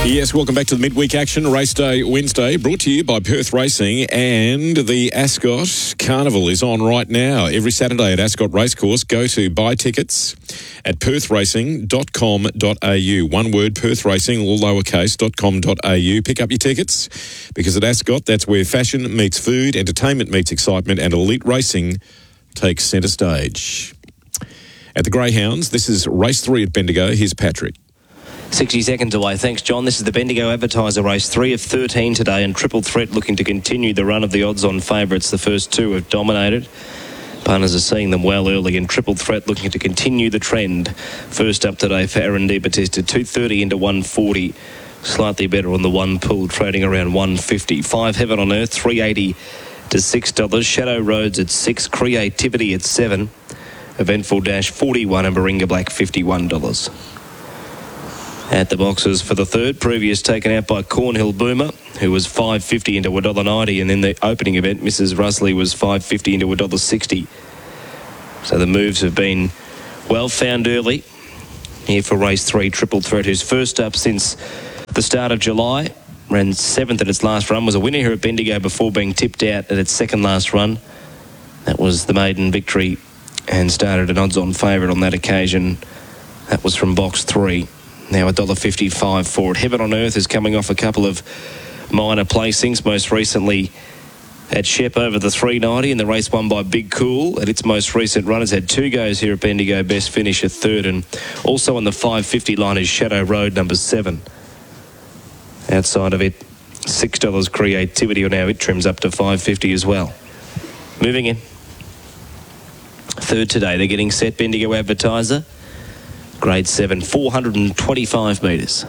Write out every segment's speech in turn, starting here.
Yes, welcome back to the midweek action, Race Day Wednesday, brought to you by Perth Racing, and the Ascot Carnival is on right now. Every Saturday at Ascot Racecourse, go to buy tickets at perthracing.com.au. One word, Perth Racing, all lowercase.com.au. Pick up your tickets, because at Ascot, that's where fashion meets food, entertainment meets excitement, and elite racing takes centre stage. At the Greyhounds, this is race 3 at Bendigo. Here's Patrick. 60 seconds away. Thanks, John. This is the Bendigo Advertiser race, 3 of 13 today, and Triple Threat looking to continue the run of the odds-on favourites. The first two have dominated. Punters are seeing them well early, and Triple Threat looking to continue the trend. First up today for Aaron Di Battista, 230 into 140. Slightly better on the one pool, trading around 150. 5 Heaven on Earth, 380 to $6. Shadow Roads at 6. Creativity at 7. Eventful Dash 41 and Baringa Black $51. At the boxes for the third, previous taken out by Cornhill Boomer, who was $5.50 into $1.90, and in the opening event, Mrs. Russley was $5.50 into $1.60. So the moves have been well found early. Here for race 3, Triple Threat, who's first up since the start of July, ran 7th at its last run, was a winner here at Bendigo before being tipped out at its second last run. That was the maiden victory, and started an odds-on favourite on that occasion. That was from box 3. Now $1.55 for it. Heaven on Earth is coming off a couple of minor placings, most recently at Shep over the 390, and the race won by Big Cool. At its most recent run, has had 2 goes here at Bendigo, best finish at 3rd, and also on the 550 line is Shadow Road, number 7. Outside of it, $6 Creativity, or now it trims up to $5.50 as well. Moving in. Third today, they're getting set, Bendigo Advertiser. Grade 7, 425 metres.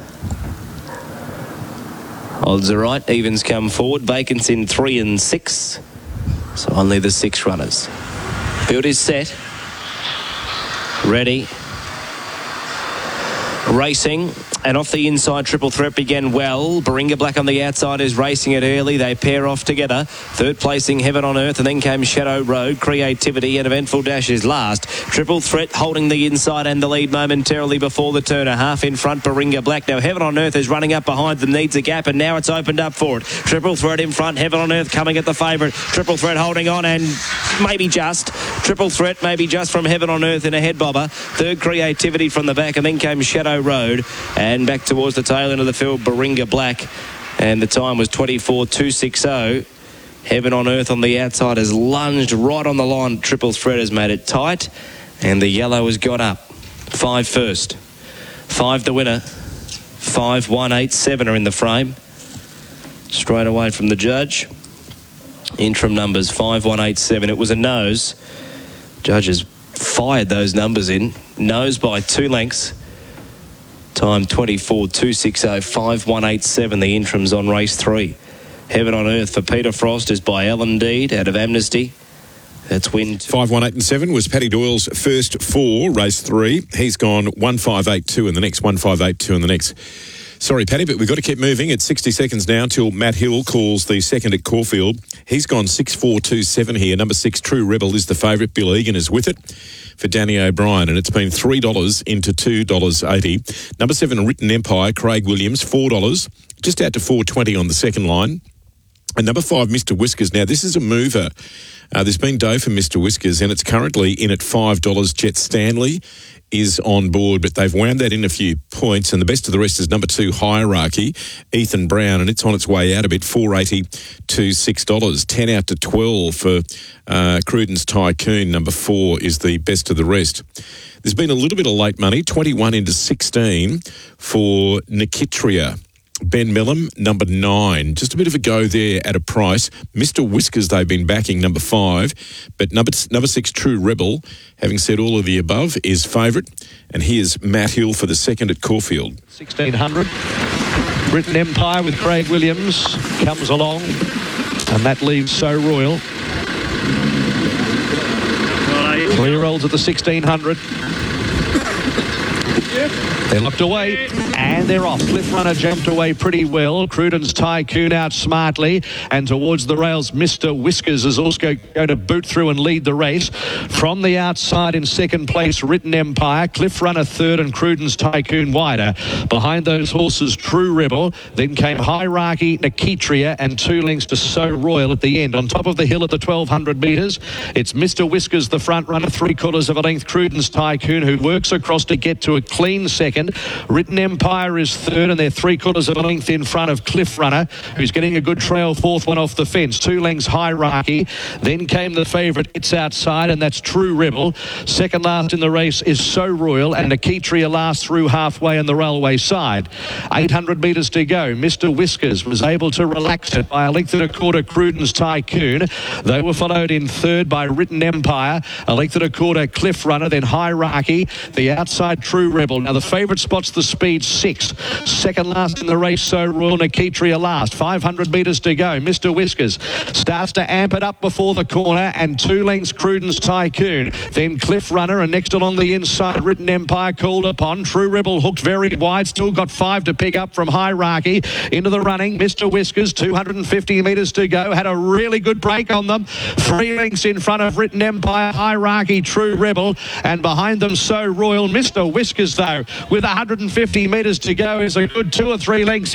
Odds are right. Evens come forward. Vacants in 3 and 6. So only the 6 runners. Field is set. Ready. Racing. And off the inside, Triple Threat began well. Baringa Black on the outside is racing it early. They pair off together. Third placing, Heaven on Earth, and then came Shadow Road. Creativity and Eventful Dash is last. Triple Threat holding the inside and the lead momentarily before the turn. A half in front, Baringa Black. Now Heaven on Earth is running up behind them, needs a gap, and now it's opened up for it. Triple Threat in front, Heaven on Earth coming at the favourite. Triple Threat holding on, and maybe just. Triple Threat maybe just from Heaven on Earth in a head bobber. Third, Creativity from the back, and then came Shadow Road. And back towards the tail end of the field, Baringa Black. And the time was 24.260. Heaven on Earth on the outside has lunged right on the line. Triple Threat has made it tight. And the yellow has got up. 5 first. 5 the winner. 5, 1, 8, 7 are in the frame. Straight away from the judge. Interim numbers 5, 1, 8, 7. It was a nose. Judges fired those numbers in. Nose by 2 lengths. Time 24.260, 5187. The interims on race 3. Heaven on Earth for Peter Frost is by Ellen Deed out of Amnesty. That's win 5, 1, 8 and 7 was Paddy Doyle's first 4, race 3. He's gone 1, 5, 8, 2 in the next, 1, 5, 8, 2 in the next. Sorry, Paddy, but we've got to keep moving. It's 60 seconds now till Matt Hill calls the second at Caulfield. He's gone 6, 4, 2, 7 here. Number 6, True Rebel, is the favourite. Bill Egan is with it for Danny O'Brien, and it's been $3 into $2.80. Number 7, Written Empire, Craig Williams, $4, just out to $4.20 on the second line. And number 5, Mr. Whiskers. Now, this is a mover. There's been dough for Mr. Whiskers, and it's currently in at $5. Jet Stanley is on board, but they've wound that in a few points, and the best of the rest is number 2, Hierarchy, Ethan Brown, and it's on its way out a bit, $4.80 to $6. 10 out to 12 for Cruden's Tycoon. Number 4 is the best of the rest. There's been a little bit of late money, 21 into 16 for Nikitria. Ben Mellum, number 9. Just a bit of a go there at a price. Mr. Whiskers, they've been backing number 5. But number 6, True Rebel, having said all of the above, is favourite. And here's Matt Hill for the second at Caulfield. 1600. Written Empire with Craig Williams comes along. And that leaves So Royal. 3-year-olds at the 1600. They're locked away and they're off. Cliff Runner jumped away pretty well. Cruden's Tycoon out smartly, and towards the rails Mr. Whiskers is also going to boot through and lead the race. From the outside in second place, Written Empire, Cliff Runner third, and Cruden's Tycoon wider. Behind those horses, True Rebel, then came Hierarchy, Nikitria, and 2 lengths to So Royal at the end. On top of the hill at the 1200 metres, it's Mr. Whiskers, the front runner, 3/4 of a length, Cruden's Tycoon, who works across to get to a clean second. Written Empire is third, and they're 3/4 of a length in front of Cliff Runner, who's getting a good trail, fourth one off the fence. 2 lengths Hierarchy. Then came the favourite, It's Outside, and that's True Rebel. Second last in the race is So Royal, and Nikitria last through halfway on the railway side. 800 metres to go. Mr. Whiskers was able to relax it by a length and a quarter, Cruden's Tycoon. They were followed in third by Written Empire, a length and a quarter, Cliff Runner, then Hierarchy, the outside True Rebel. Now the favourite spot's the speed 6. Second last in the race, So Royal, Nikitria last. 500 metres to go. Mr. Whiskers starts to amp it up before the corner, and 2 lengths Cruden's Tycoon. Then Cliff Runner, and next along the inside, Written Empire called upon. True Rebel hooked very wide, still got 5 to pick up from Hierarchy. Into the running, Mr. Whiskers, 250 metres to go, had a really good break on them. 3 lengths in front of Written Empire, Hierarchy, True Rebel, and behind them So Royal. Mr. Whiskers, though, with 150 metres to go, is a good 2 or 3 lengths